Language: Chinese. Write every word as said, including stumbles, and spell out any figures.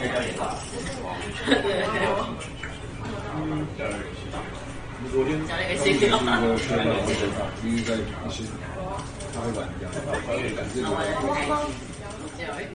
你昨天讲那个新的，我学到我身上，因为在一些他会玩一样，感觉。